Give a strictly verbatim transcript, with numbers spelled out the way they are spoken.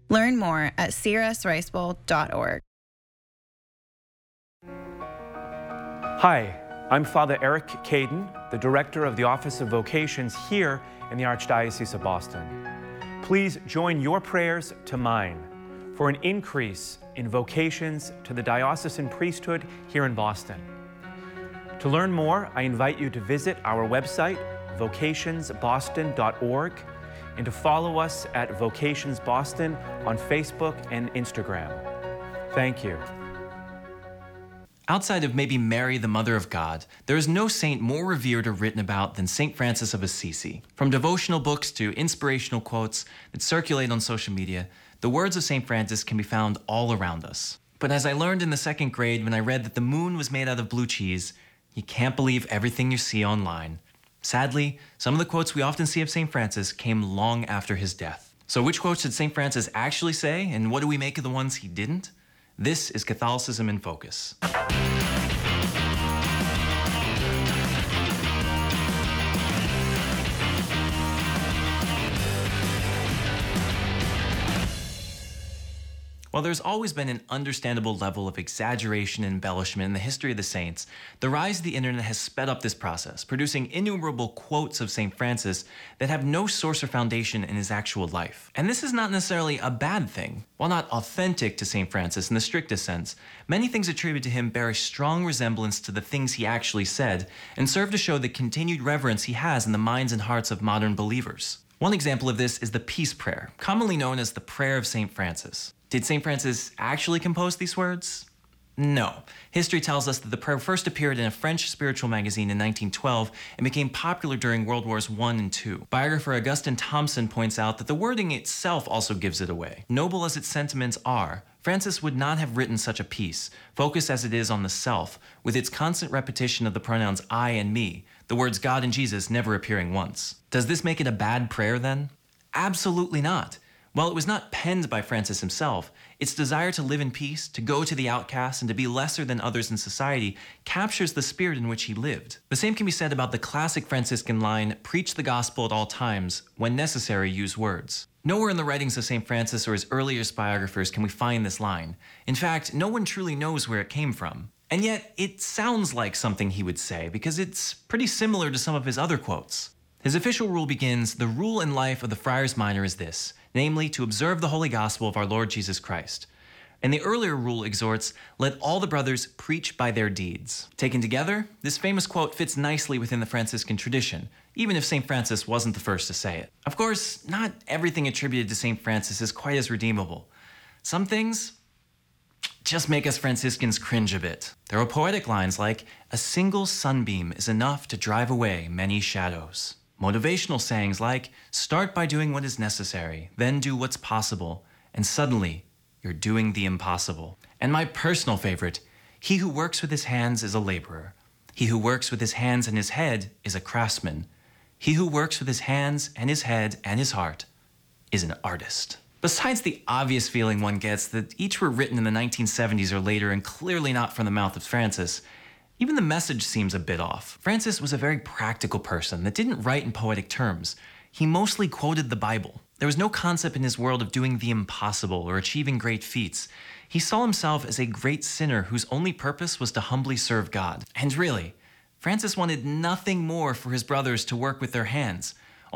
Learn more at c r s rice bowl dot org. Hi, I'm Father Eric Caden, the Director of the Office of Vocations here in the Archdiocese of Boston. Please join your prayers to mine for an increase in vocations to the diocesan priesthood here in Boston. To learn more, I invite you to visit our website, vocations boston dot org, and to follow us at Vocations Boston on Facebook and Instagram. Thank you. Outside of maybe Mary, the Mother of God, there is no saint more revered or written about than Saint Francis of Assisi. From devotional books to inspirational quotes that circulate on social media, the words of Saint Francis can be found all around us. But as I learned in the second grade when I read that the moon was made out of blue cheese, you can't believe everything you see online. Sadly, some of the quotes we often see of Saint Francis came long after his death. So which quotes did Saint Francis actually say, and what do we make of the ones he didn't? This is Catholicism in Focus. While there's always been an understandable level of exaggeration and embellishment in the history of the saints, the rise of the internet has sped up this process, producing innumerable quotes of Saint Francis that have no source or foundation in his actual life. And this is not necessarily a bad thing. While not authentic to Saint Francis in the strictest sense, many things attributed to him bear a strong resemblance to the things he actually said and serve to show the continued reverence he has in the minds and hearts of modern believers. One example of this is the Peace Prayer, commonly known as the Prayer of Saint Francis. Did Saint Francis actually compose these words? No. History tells us that the prayer first appeared in a French spiritual magazine in nineteen twelve and became popular during World Wars One and Two. Biographer Augustine Thompson points out that the wording itself also gives it away. Noble as its sentiments are, Francis would not have written such a piece, focused as it is on the self, with its constant repetition of the pronouns I and me, the words God and Jesus never appearing once. Does this make it a bad prayer then? Absolutely not. While it was not penned by Francis himself, its desire to live in peace, to go to the outcast, and to be lesser than others in society captures the spirit in which he lived. The same can be said about the classic Franciscan line, preach the gospel at all times, when necessary, use words. Nowhere in the writings of Saint Francis or his earliest biographers can we find this line. In fact, no one truly knows where it came from. And yet, it sounds like something he would say, because it's pretty similar to some of his other quotes. His official rule begins, the rule in life of the friars minor is this, namely, to observe the holy gospel of our Lord Jesus Christ. And the earlier rule exhorts, let all the brothers preach by their deeds. Taken together, this famous quote fits nicely within the Franciscan tradition, even if Saint Francis wasn't the first to say it. Of course, not everything attributed to Saint Francis is quite as redeemable. Some things just make us Franciscans cringe a bit. There are poetic lines like, a single sunbeam is enough to drive away many shadows. Motivational sayings like, start by doing what is necessary, then do what's possible, and suddenly, you're doing the impossible. And my personal favorite, he who works with his hands is a laborer. He who works with his hands and his head is a craftsman. He who works with his hands and his head and his heart is an artist. Besides the obvious feeling one gets that each were written in the nineteen seventies or later and clearly not from the mouth of Francis, even the message seems a bit off. Francis was a very practical person that didn't write in poetic terms. He mostly quoted the Bible. There was no concept in his world of doing the impossible or achieving great feats. He saw himself as a great sinner whose only purpose was to humbly serve God. And really, Francis wanted nothing more for his brothers to work with their hands,